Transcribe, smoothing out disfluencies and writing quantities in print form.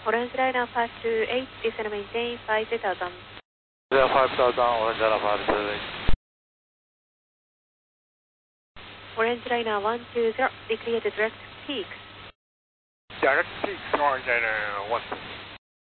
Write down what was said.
Orange Liner 528, descend and maintain 50,000. 50,000, Orange Liner 528. Orange Liner 120, declare the direct peaks. Direct peaks, Orange Liner 120.